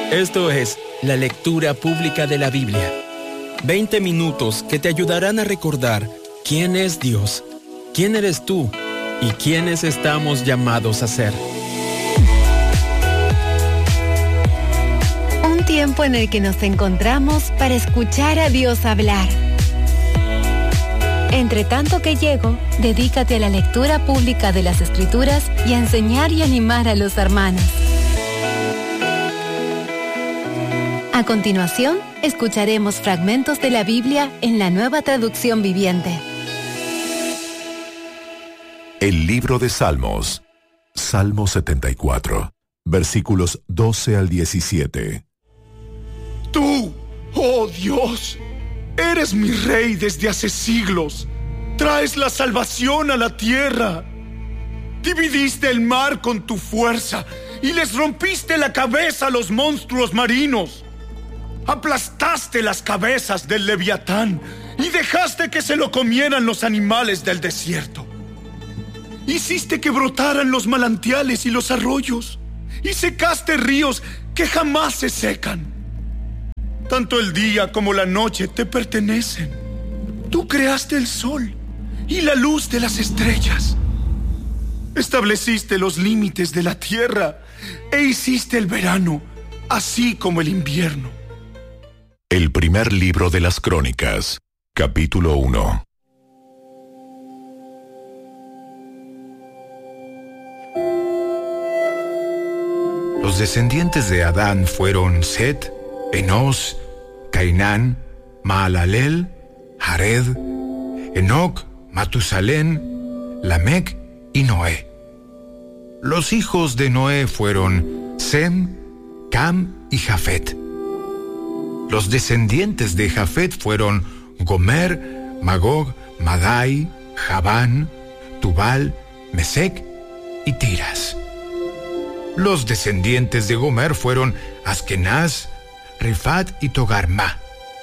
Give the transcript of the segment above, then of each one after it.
Esto es la lectura pública de la Biblia. 20 minutos que te ayudarán a recordar quién es Dios, quién eres tú y quiénes estamos llamados a ser. Un tiempo en el que nos encontramos para escuchar a Dios hablar. Entre tanto que llego, dedícate a la lectura pública de las Escrituras y a enseñar y animar a los hermanos. A continuación, escucharemos fragmentos de la Biblia en la Nueva Traducción Viviente. El libro de Salmos, Salmo 74, versículos 12 al 17. Tú, oh Dios, eres mi rey desde hace siglos. Traes la salvación a la tierra. Dividiste el mar con tu fuerza y les rompiste la cabeza a los monstruos marinos. Aplastaste las cabezas del Leviatán y dejaste que se lo comieran los animales del desierto. Hiciste que brotaran los manantiales y los arroyos y secaste ríos que jamás se secan. Tanto el día como la noche te pertenecen. Tú creaste el sol y la luz de las estrellas. Estableciste los límites de la tierra e hiciste el verano, así como el invierno. El primer libro de las Crónicas, capítulo 1. Los descendientes de Adán fueron Set, Enos, Cainán, Mahalalel, Jared, Enoc, Matusalén, Lamec y Noé. Los hijos de Noé fueron Sem, Cam y Jafet. Los descendientes de Jafet fueron Gomer, Magog, Madai, Javán, Tubal, Mesec y Tiras. Los descendientes de Gomer fueron Askenaz, Rifat y Togarma.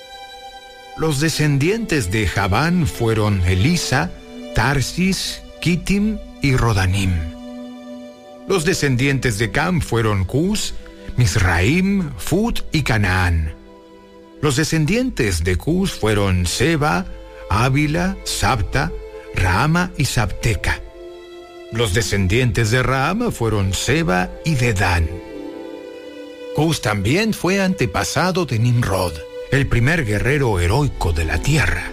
Los descendientes de Javán fueron Elisa, Tarsis, Kittim y Rodanim. Los descendientes de Cam fueron Cus, Misraim, Fut y Canaán. Los descendientes de Cus fueron Seba, Ávila, Sabta, Raama y Sabteca. Los descendientes de Raama fueron Seba y Dedán. Cus también fue antepasado de Nimrod, el primer guerrero heroico de la tierra.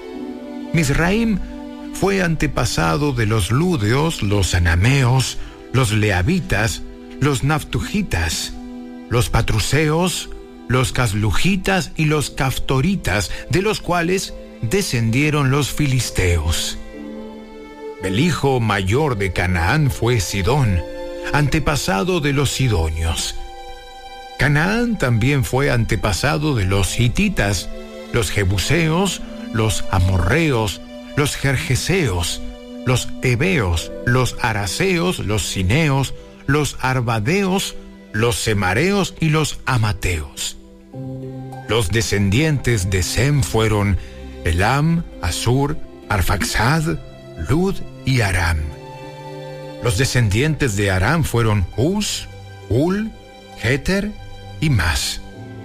Misraim fue antepasado de los Ludeos, los Anameos, los Leabitas, los Naftujitas, los Patruseos, los Caslujitas y los Caftoritas, de los cuales descendieron los filisteos. El hijo mayor de Canaán fue Sidón, antepasado de los sidonios. Canaán también fue antepasado de los hititas, los jebuseos, los amorreos, los gergeseos, los heveos, los araseos, los cineos, los arvadeos, los semareos y los amateos. Los descendientes de Sem fueron Elam, Asur, Arfaxad, Lud y Aram. Los descendientes de Aram fueron Uz, Hul, Heter y Mas.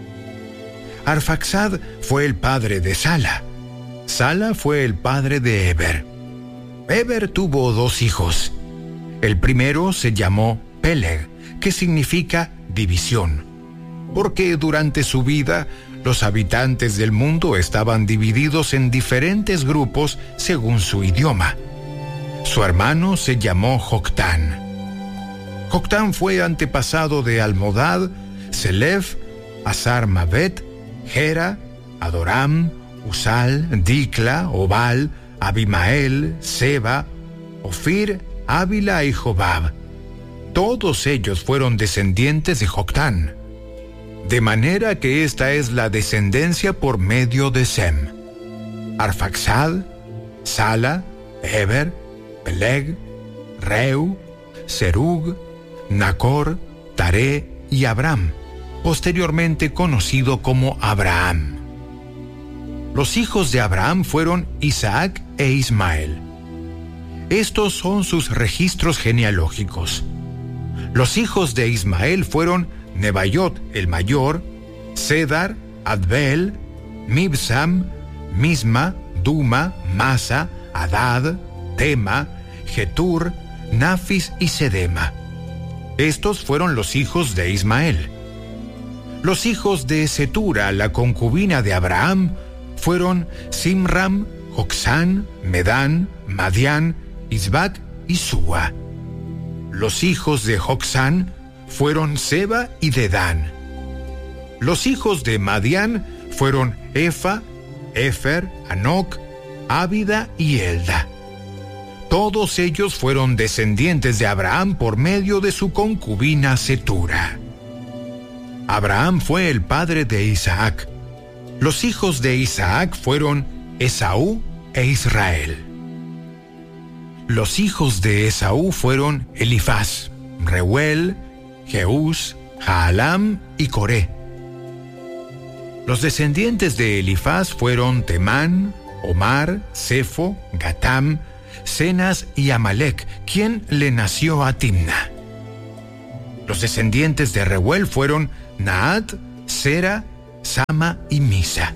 Arfaxad fue el padre de Sala. Sala fue el padre de Eber. Eber tuvo 2 hijos. El primero se llamó Peleg, que significa división, porque durante su vida los habitantes del mundo estaban divididos en diferentes grupos según su idioma. Su hermano se llamó Joctán. Joctán fue antepasado de Almodad, Selef, Asar-Mabet, Gera, Adoram, Usal, Dicla, Obal, Abimael, Seba, Ofir, Ávila y Jobab. Todos ellos fueron descendientes de Joctán. De manera que esta es la descendencia por medio de Sem: Arfaxad, Sala, Eber, Peleg, Reu, Serug, Nacor, Taré y Abram, posteriormente conocido como Abraham. Los hijos de Abraham fueron Isaac e Ismael. Estos son sus registros genealógicos. Los hijos de Ismael fueron Nebaiot el mayor, Cedar, Adbel, Mibsam, Misma, Duma, Masa, Hadad, Tema, Getur, Nafis y Sedema. Estos fueron los hijos de Ismael. Los hijos de Setura, la concubina de Abraham, fueron Simram, Joksán, Medán, Madián, Isbac y Súa. Los hijos de Joksán fueron Seba y Dedán. Los hijos de Madián fueron Efa, Efer, Anoc, Ábida y Elda. Todos ellos fueron descendientes de Abraham por medio de su concubina Setura. Abraham fue el padre de Isaac. Los hijos de Isaac fueron Esaú e Israel. Los hijos de Esaú fueron Elifaz, Reuel, Jeús, Jaalam y Coré. Los descendientes de Elifaz fueron Temán, Omar, Sefo, Gatam, Cenas y Amalek, quien le nació a Timna. Los descendientes de Reuel fueron Naat, Sera, Sama y Misa.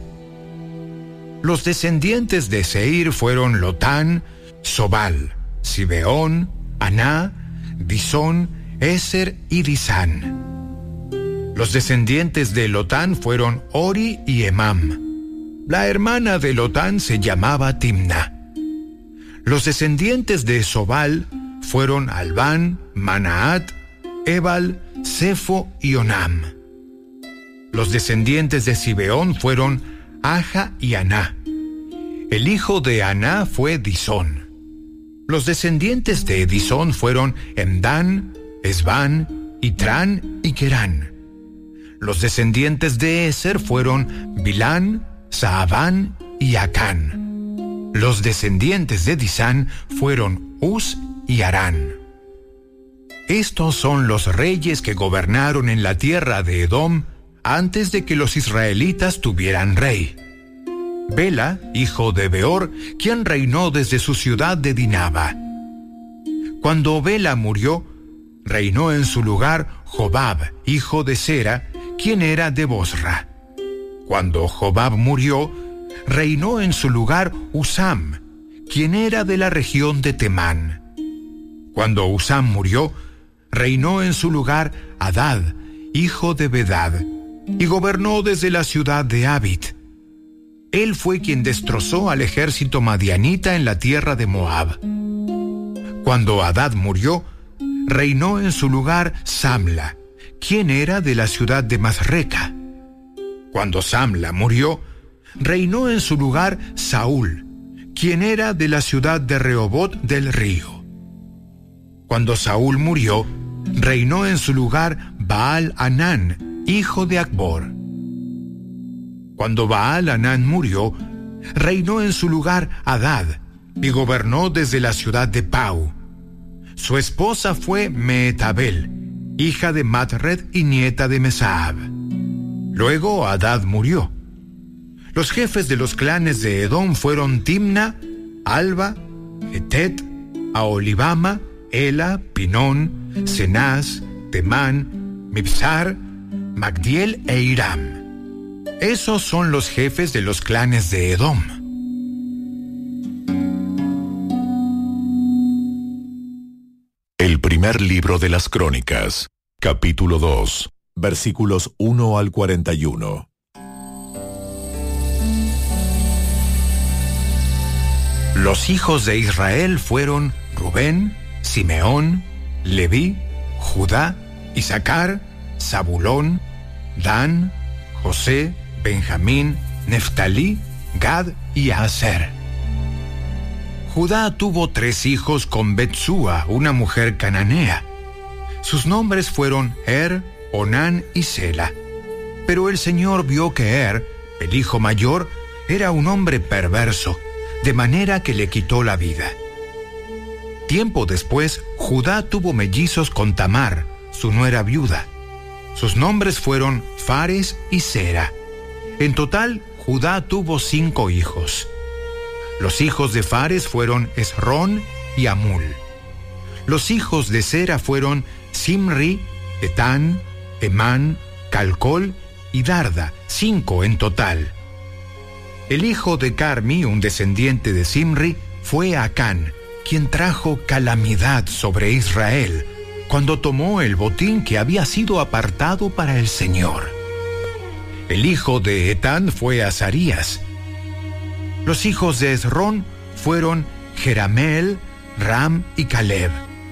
Los descendientes de Seir fueron Lotán, Sobal, Sibeón, Aná, Disón, Eser y Disán. Los descendientes de Lotán fueron Ori y Emam. La hermana de Lotán se llamaba Timna. Los descendientes de Sobal fueron Albán, Manaat, Ebal, Sefo y Onam. Los descendientes de Sibeón fueron Aja y Aná. El hijo de Aná fue Disón. Los descendientes de Disón fueron Emdán, Esbán, Itrán y Querán. Los descendientes de Eser fueron Bilán, Saabán y Acán. Los descendientes de Disán fueron Uz y Arán. Estos son los reyes que gobernaron en la tierra de Edom antes de que los israelitas tuvieran rey. Bela, hijo de Beor, quien reinó desde su ciudad de Dinaba. Cuando Bela murió, reinó en su lugar Jobab, hijo de Sera, quien era de Bosra. Cuando Jobab murió, reinó en su lugar Usam, quien era de la región de Temán. Cuando Usam murió, reinó en su lugar Hadad, hijo de Bedad, y gobernó desde la ciudad de Abit. Él fue quien destrozó al ejército madianita en la tierra de Moab. Cuando Hadad murió, reinó en su lugar Samla, quien era de la ciudad de Masreca. Cuando Samla murió, reinó en su lugar Saúl, quien era de la ciudad de Rehobot del río. Cuando Saúl murió, reinó en su lugar Baal-Hanán, hijo de Acbor. Cuando Baal-Hanán murió, reinó en su lugar Hadad, y gobernó desde la ciudad de Pau. Su esposa fue Mehetabel, hija de Matred y nieta de Mesaab. Luego Hadad murió. Los jefes de los clanes de Edom fueron Timna, Alba, Hetet, Aholibama, Ela, Pinón, Cenaz, Temán, Mibsar, Magdiel e Hiram. Esos son los jefes de los clanes de Edom. El primer libro de las Crónicas, capítulo 2, versículos 1 al 41. Los hijos de Israel fueron Rubén, Simeón, Leví, Judá, Isaacar, Zabulón, Dan, José, Benjamín, Neftalí, Gad y Aser. Judá tuvo 3 hijos con Betsúa, una mujer cananea. Sus nombres fueron Onán y Sela. Pero el Señor vio que el hijo mayor, era un hombre perverso, de manera que le quitó la vida. Tiempo después, Judá tuvo mellizos con Tamar, su nuera viuda. Sus nombres fueron Fares y Sera. En total, Judá tuvo 5 hijos. Los hijos de Fares fueron Esrón y Amul. Los hijos de Sera fueron Zimri, Etán, Emán, Calcol y Darda, 5 en total. El hijo de Carmi, un descendiente de Zimri, fue Acán, quien trajo calamidad sobre Israel, cuando tomó el botín que había sido apartado para el Señor. El hijo de Etán fue Azarías. Los hijos de Esrón fueron Jerameel, Ram y Caleb.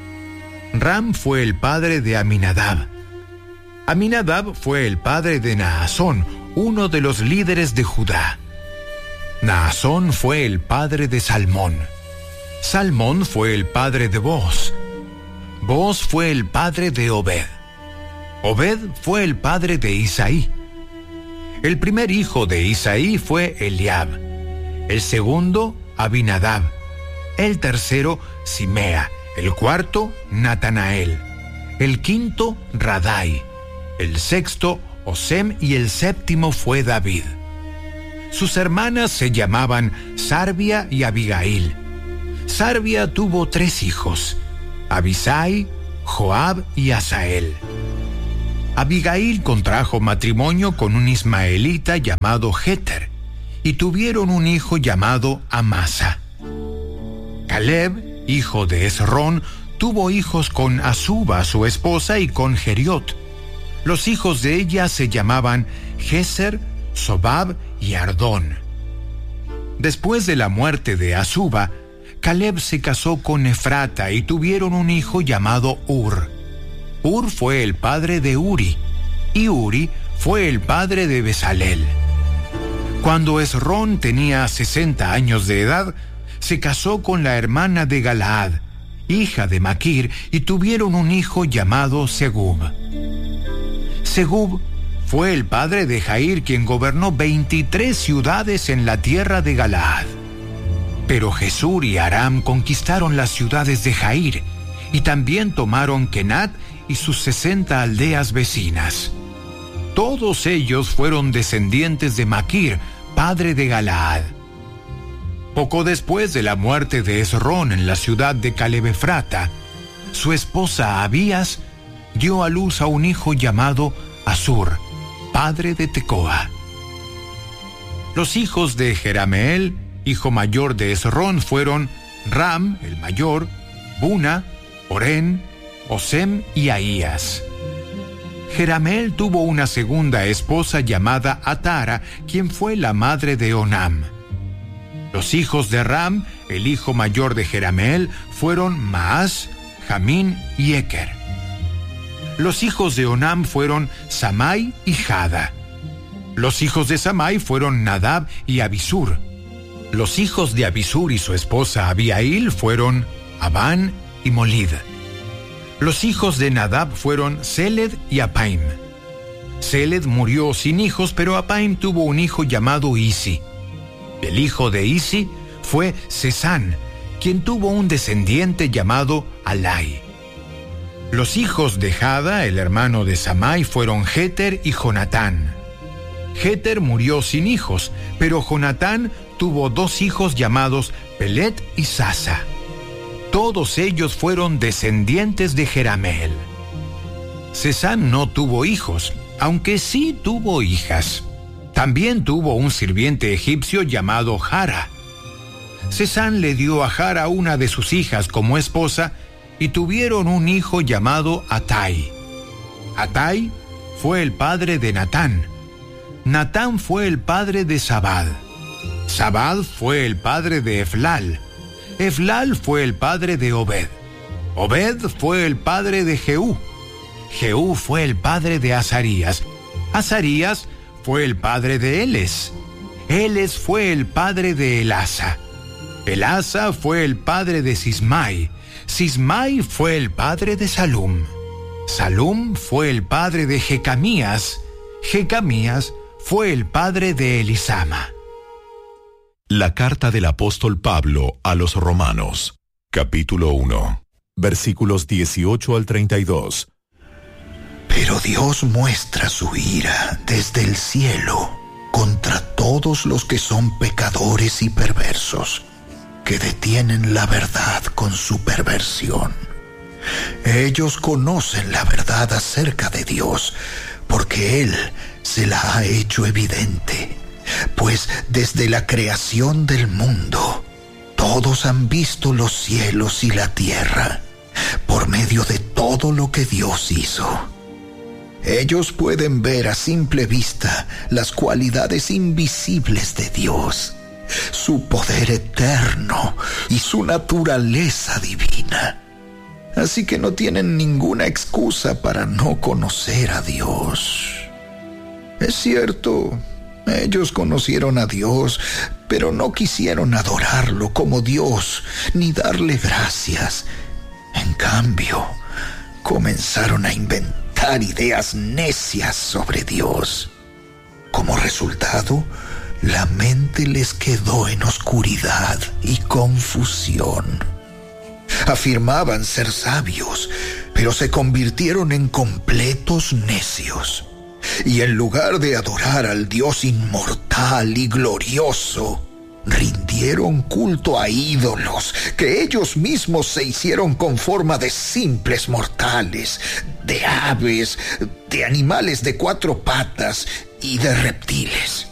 Ram fue el padre de Aminadab. Aminadab fue el padre de Naasón, uno de los líderes de Judá. Naasón fue el padre de Salmón. Salmón fue el padre de Booz. Booz fue el padre de Obed. Obed fue el padre de Isaí. El primer hijo de Isaí fue Eliab. El segundo, Abinadab. El tercero, Simea. El cuarto, Natanael. El quinto, Radai. El sexto, Osem, y el séptimo fue David. Sus hermanas se llamaban Sarbia y Abigail. Sarbia tuvo 3 hijos, Abisai, Joab y Asael. Abigail contrajo matrimonio con un ismaelita llamado Jeter, y tuvieron un hijo llamado Amasa. Caleb, hijo de Esrón, tuvo hijos con Azuba, su esposa, y con Geriot. Los hijos de ella se llamaban Geser, Sobab y Ardón. Después de la muerte de Azuba, Caleb se casó con Efrata y tuvieron un hijo llamado Ur. Ur fue el padre de Uri, y Uri fue el padre de Besalel. Cuando Esrón tenía 60 años de edad, se casó con la hermana de Galaad, hija de Maquir, y tuvieron un hijo llamado Segub. Segub fue el padre de Jair, quien gobernó 23 ciudades en la tierra de Galaad. Pero Jesur y Aram conquistaron las ciudades de Jair, y también tomaron Kenat y sus 60 aldeas vecinas. Todos ellos fueron descendientes de Maquir, padre de Galaad. Poco después de la muerte de Esrón en la ciudad de Caleb-Efrata, su esposa Abías dio a luz a un hijo llamado Asur, padre de Tecoa. Los hijos de Jerameel, hijo mayor de Esrón, fueron Ram, el mayor, Buna, Orén, Osem y Ahías. Jerameel tuvo una segunda esposa llamada Atara, quien fue la madre de Onam. Los hijos de Ram, el hijo mayor de Jerameel, fueron Maas, Jamín y Eker. Los hijos de Onam fueron Samai y Jada. Los hijos de Samai fueron Nadab y Abisur. Los hijos de Abisur y su esposa Abiail fueron Abán y Molid. Los hijos de Nadab fueron Seled y Apaim. Seled murió sin hijos, pero Apaim tuvo un hijo llamado Isi. El hijo de Isi fue Sesán, quien tuvo un descendiente llamado Alai. Los hijos de Jada, el hermano de Samai, fueron Jeter y Jonatán. Jeter murió sin hijos, pero Jonatán tuvo 2 hijos llamados Pelet y Sasa. Todos ellos fueron descendientes de Jerameel. Sesán no tuvo hijos, aunque sí tuvo hijas. También tuvo un sirviente egipcio llamado Jara. Sesán le dio a Jara una de sus hijas como esposa y tuvieron un hijo llamado Atai. Atai fue el padre de Natán. Natán fue el padre de Zabad. Zabad fue el padre de Eflal. Eflal fue el padre de Obed. Obed fue el padre de Jehú. Jehú fue el padre de Azarías. Azarías fue el padre de Eles. Eles fue el padre de Elasa. Elasa fue el padre de Sismai. Sismai fue el padre de Salum. Salum fue el padre de Jecamías. Jecamías fue el padre de Elisama. La carta del apóstol Pablo a los Romanos, capítulo 1, versículos 18 al 32. Pero Dios muestra su ira desde el cielo contra todos los que son pecadores y perversos, que detienen la verdad con su perversión. Ellos conocen la verdad acerca de Dios, porque Él se la ha hecho evidente. Pues desde la creación del mundo, todos han visto los cielos y la tierra, por medio de todo lo que Dios hizo. Ellos pueden ver a simple vista las cualidades invisibles de Dios, su poder eterno y su naturaleza divina. Así que no tienen ninguna excusa para no conocer a Dios. Es cierto, ellos conocieron a Dios, pero no quisieron adorarlo como Dios ni darle gracias. En cambio, comenzaron a inventar ideas necias sobre Dios. Como resultado, la mente les quedó en oscuridad y confusión. Afirmaban ser sabios, pero se convirtieron en completos necios. Y en lugar de adorar al Dios inmortal y glorioso, rindieron culto a ídolos que ellos mismos se hicieron con forma de simples mortales, de aves, de animales de 4 patas y de reptiles.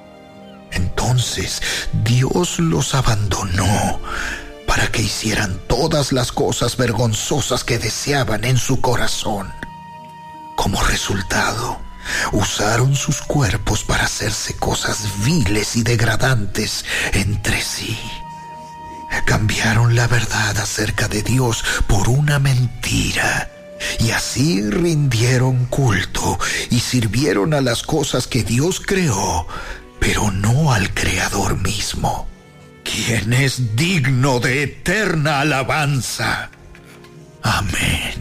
Entonces Dios los abandonó para que hicieran todas las cosas vergonzosas que deseaban en su corazón. Como resultado, usaron sus cuerpos para hacerse cosas viles y degradantes entre sí. Cambiaron la verdad acerca de Dios por una mentira, y así rindieron culto y sirvieron a las cosas que Dios creó, pero no al Creador mismo, quien es digno de eterna alabanza. Amén.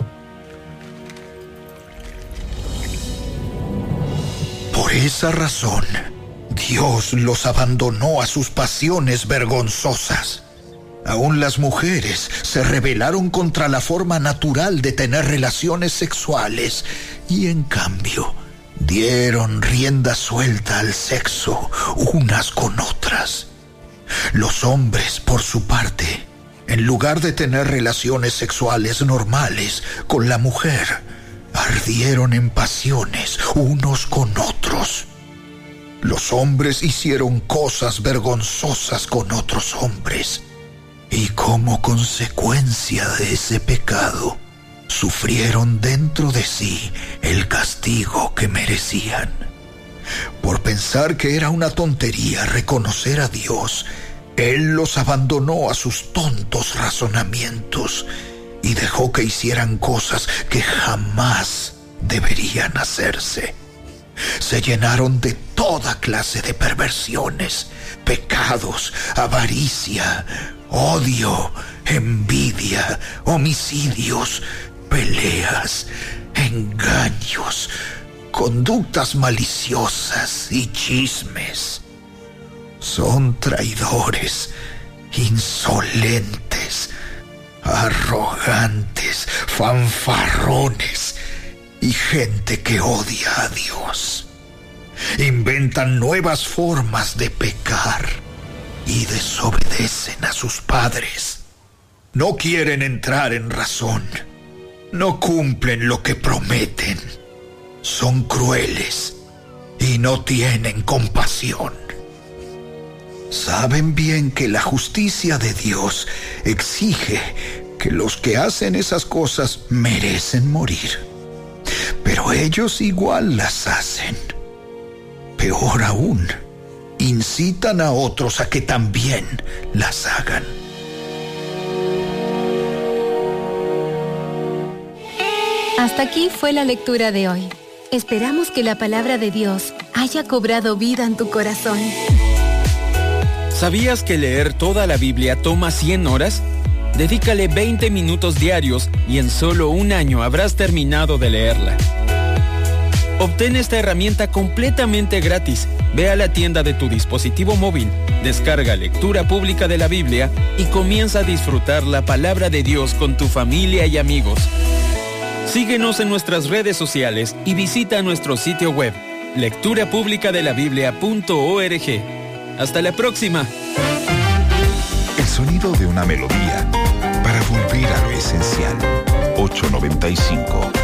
Por esa razón, Dios los abandonó a sus pasiones vergonzosas. Aún las mujeres se rebelaron contra la forma natural de tener relaciones sexuales y, en cambio, dieron rienda suelta al sexo unas con otras. Los hombres, por su parte, en lugar de tener relaciones sexuales normales con la mujer, ardieron en pasiones unos con otros. Los hombres hicieron cosas vergonzosas con otros hombres, y como consecuencia de ese pecado, sufrieron dentro de sí el castigo que merecían. Por pensar que era una tontería reconocer a Dios, Él los abandonó a sus tontos razonamientos y dejó que hicieran cosas que jamás deberían hacerse. Se llenaron de toda clase de perversiones, pecados, avaricia, odio, envidia, homicidios, peleas, engaños, conductas maliciosas y chismes. Son traidores, insolentes, arrogantes, fanfarrones y gente que odia a Dios. Inventan nuevas formas de pecar y desobedecen a sus padres. No quieren entrar en razón. No cumplen lo que prometen. Son crueles y no tienen compasión. Saben bien que la justicia de Dios exige que los que hacen esas cosas merecen morir. Pero ellos igual las hacen. Peor aún, incitan a otros a que también las hagan. Hasta aquí fue la lectura de hoy. Esperamos que la palabra de Dios haya cobrado vida en tu corazón. ¿Sabías que leer toda la Biblia toma 100 horas? Dedícale 20 minutos diarios y en solo un año habrás terminado de leerla. Obtén esta herramienta completamente gratis. Ve a la tienda de tu dispositivo móvil, descarga Lectura Pública de la Biblia y comienza a disfrutar la palabra de Dios con tu familia y amigos. Síguenos en nuestras redes sociales y visita nuestro sitio web, lecturapublicadelabiblia.org. Hasta la próxima. El sonido de una melodía para volver a lo esencial. 895.